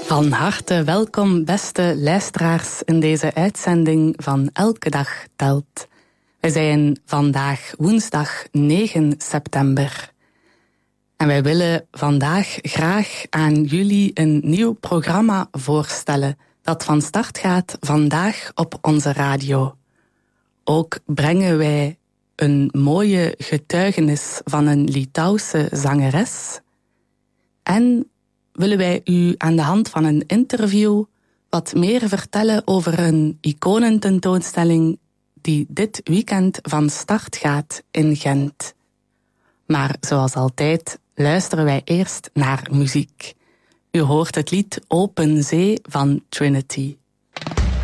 Van harte welkom, beste luisteraars, in deze uitzending van Elke Dag Telt. Wij zijn vandaag woensdag 9 september. En wij willen vandaag graag aan jullie een nieuw programma voorstellen dat van start gaat vandaag op onze radio. Ook brengen wij een mooie getuigenis van een Litouwse zangeres. En willen wij u aan de hand van een interview wat meer vertellen over een iconententoonstelling die dit weekend van start gaat in Gent. Maar zoals altijd luisteren wij eerst naar muziek. U hoort het lied Open Zee van Trinity.